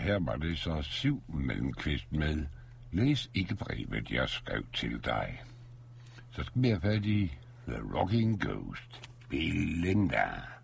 her var det så Siv Malmqvist med Læs ikke brevet, jeg skrev til dig. Så skal vi have fat i The Rocking Ghost, Belinda.